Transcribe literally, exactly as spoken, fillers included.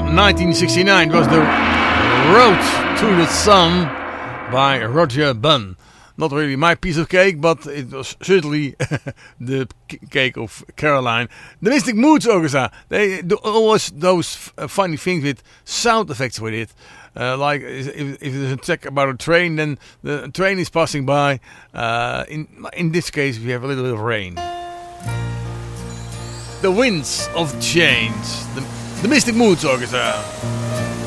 nineteen sixty-nine. It was the Road to the Sun by Roger Bunn. Not really my piece of cake, but it was certainly the cake of Caroline. The Mystic Moods Orchestra, they do always those f- funny things with sound effects with it. Uh, like if, if there's a check about a train, then the train is passing by. Uh, in in this case, we have a little bit of rain. The Winds of Change. The, the Mystic Moods Orchestra.